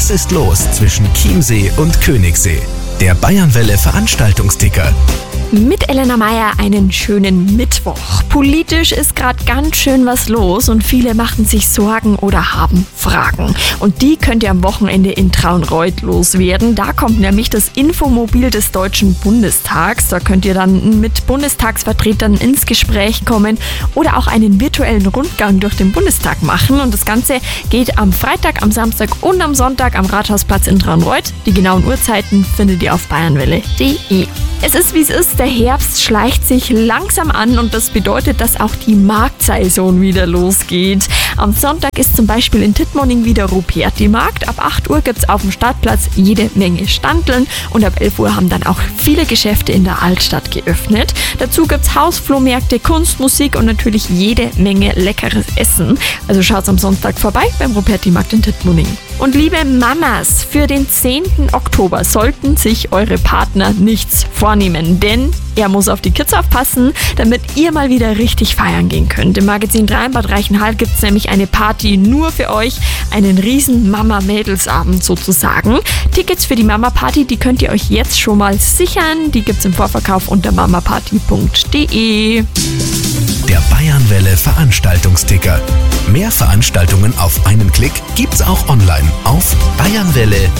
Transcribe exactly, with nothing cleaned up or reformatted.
Was ist los zwischen Chiemsee und Königssee? Der Bayernwelle Veranstaltungsticker. Mit Elena Meyer einen schönen Mittwoch. Politisch ist gerade ganz schön was los und viele machen sich Sorgen oder haben Fragen. Und die könnt ihr am Wochenende in Traunreut loswerden. Da kommt nämlich das Infomobil des Deutschen Bundestags. Da könnt ihr dann mit Bundestagsvertretern ins Gespräch kommen oder auch einen virtuellen Rundgang durch den Bundestag machen. Und das Ganze geht am Freitag, am Samstag und am Sonntag am Rathausplatz in Traunreut. Die genauen Uhrzeiten findet ihr auf bayernwelle punkt de. Es ist, wie es ist, der Herbst schleicht sich langsam an und das bedeutet, dass auch die Marktsaison wieder losgeht. Am Sonntag ist zum Beispiel in Tittmoning wieder Ruperti-Markt. Ab acht Uhr gibt es auf dem Startplatz jede Menge Standeln und ab elf Uhr haben dann auch viele Geschäfte in der Altstadt geöffnet. Dazu gibt es Hausflohmärkte, Kunst, Musik und natürlich jede Menge leckeres Essen. Also schaut am Sonntag vorbei beim Ruperti-Markt in Tittmoning. Und liebe Mamas, für den zehnten Oktober sollten sich eure Partner nichts vornehmen, denn er muss auf die Kids aufpassen, damit ihr mal wieder richtig feiern gehen könnt. Im Magazin drei in Bad Reichenhall gibt es nämlich eine Party nur für euch, einen riesen Mama-Mädels-Abend sozusagen. Tickets für die Mama-Party, die könnt ihr euch jetzt schon mal sichern. Die gibt es im Vorverkauf unter mamaparty punkt de. Der Bayernwelle Veranstaltungsticker. Mehr Veranstaltungen auf einen Klick gibt's auch online auf bayernwelle